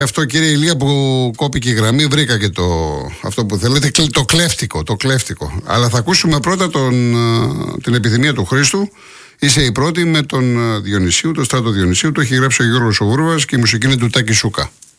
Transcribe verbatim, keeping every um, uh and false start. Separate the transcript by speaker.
Speaker 1: Αυτό, κύριε Ηλία, που κόπηκε η γραμμή, βρήκα και το, αυτό που θέλετε, το κλέφτικο, το κλέφτικο. Αλλά θα ακούσουμε πρώτα τον, την επιθυμία του Χρήστου. Είσαι η πρώτη με τον Διονυσίου, τον Στράτο Διονυσίου. Το έχει γράψει ο Γιώργος ο Βούρβας και η μουσική είναι του Τάκη Σούκα.